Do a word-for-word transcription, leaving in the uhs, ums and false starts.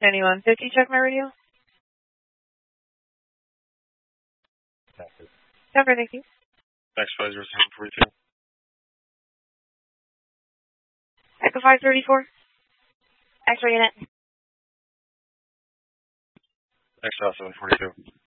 Anyone fifty, check my radio. Cover, thank you. Next five zero seven forty-two. Echo five thirty-four. X-ray unit. X seven forty-two.